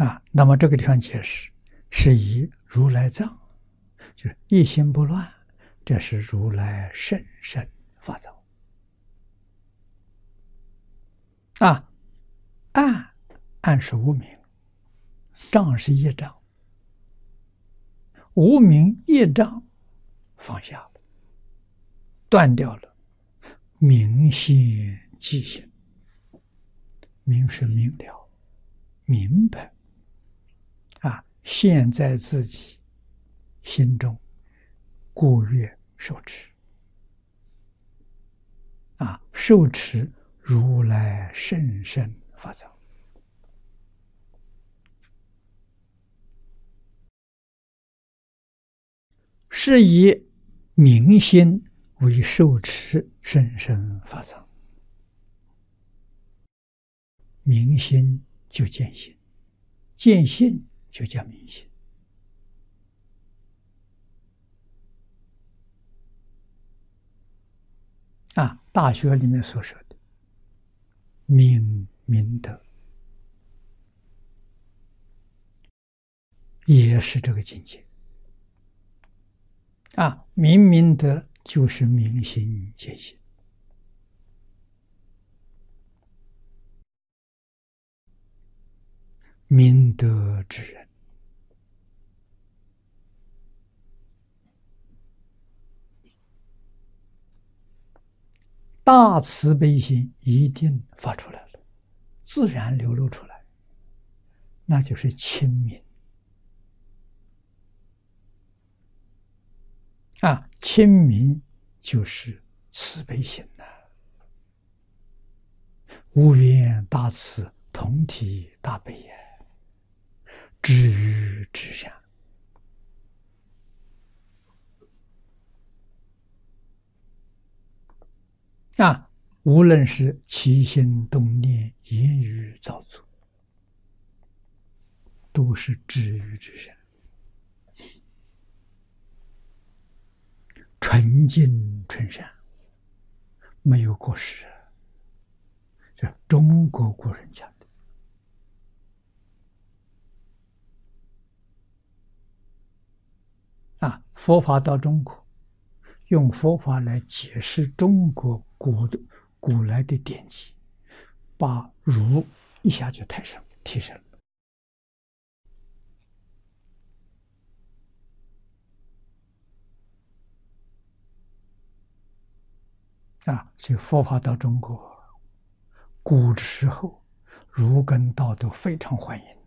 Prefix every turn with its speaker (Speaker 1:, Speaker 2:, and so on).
Speaker 1: 那么这个地方解释是以如来藏，就是一心不乱，这是如来甚深法藏。暗是无明，障是业障，无明业障放下了，断掉了，明心即行。明是明了，明白现在自己心中故悦受持受持如来甚深法藏。是以明心为受持甚深法藏。明心就见性，见性就叫明心。大学里面所说的明明德，也是这个境界。明明德就是明心见性。明德之人，大慈悲心一定发出来了，自然流露出来，那就是亲民。亲民就是慈悲心呐。无缘大慈，同体大悲也，知于至善。无论是起心动念、言语造作，都是知于至善，纯净纯善，没有过失。这中国古人讲的。佛法到中国，用佛法来解释中国古来的典籍，把儒一下就提升了。所以佛法到中国，古时候儒跟道都非常欢迎。